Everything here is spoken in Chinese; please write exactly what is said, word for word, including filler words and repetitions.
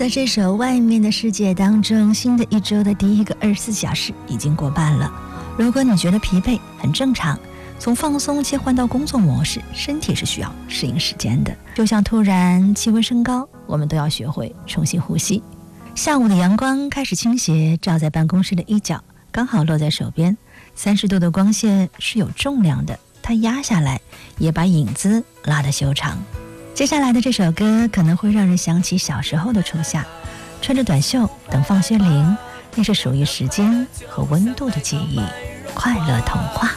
在这首外面的世界当中，新的一周的第一个二十四小时已经过半了。如果你觉得疲惫，很正常，从放松切换到工作模式，身体是需要适应时间的。就像突然气温升高，我们都要学会重新呼吸。下午的阳光开始倾斜，照在办公室的一角，刚好落在手边。三十度的光线是有重量的，它压下来，也把影子拉得修长。接下来的这首歌可能会让人想起小时候的初夏，穿着短袖等放学铃，那是属于时间和温度的记忆。快乐童话。